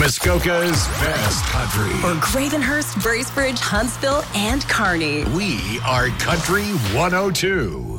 Muskoka's best country. For Gravenhurst, Bracebridge, Huntsville, and Kearney. We are Country 102.